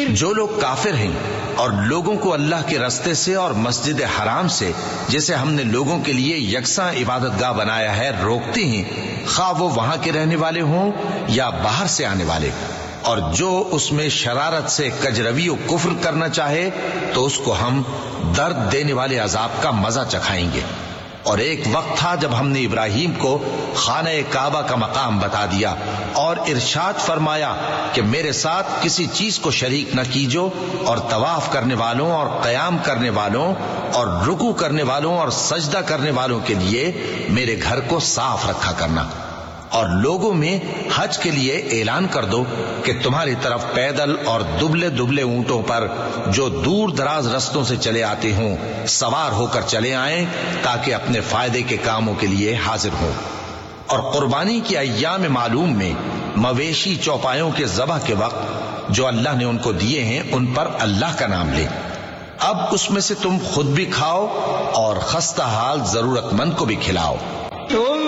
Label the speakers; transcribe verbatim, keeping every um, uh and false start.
Speaker 1: جو لوگ کافر ہیں اور لوگوں کو اللہ کے رستے سے اور مسجد حرام سے جسے ہم نے لوگوں کے لیے یکساں عبادت گاہ بنایا ہے روکتے ہیں، خواہ وہ وہاں کے رہنے والے ہوں یا باہر سے آنے والے، اور جو اس میں شرارت سے کجروی و کفر کرنا چاہے تو اس کو ہم درد دینے والے عذاب کا مزہ چکھائیں گے۔ اور ایک وقت تھا جب ہم نے ابراہیم کو خانہ کعبہ کا مقام بتا دیا اور ارشاد فرمایا کہ میرے ساتھ کسی چیز کو شریک نہ کیجو، اور طواف کرنے والوں اور قیام کرنے والوں اور رکوع کرنے والوں اور سجدہ کرنے والوں کے لیے میرے گھر کو صاف رکھا کرنا۔ اور لوگوں میں حج کے لیے اعلان کر دو کہ تمہاری طرف پیدل اور دبلے دبلے اونٹوں پر جو دور دراز رستوں سے چلے آتے ہوں سوار ہو کر چلے آئیں، تاکہ اپنے فائدے کے کاموں کے لیے حاضر ہوں۔ اور قربانی کی ایام معلوم میں مویشی چوپایوں کے ذبح کے وقت جو اللہ نے ان کو دیے ہیں ان پر اللہ کا نام لے۔ اب اس میں سے تم خود بھی کھاؤ اور خستہ حال ضرورت مند کو بھی کھلاؤ۔